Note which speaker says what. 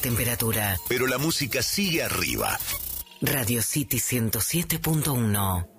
Speaker 1: temperatura.
Speaker 2: Pero la música sigue arriba.
Speaker 1: Radio City 107.1.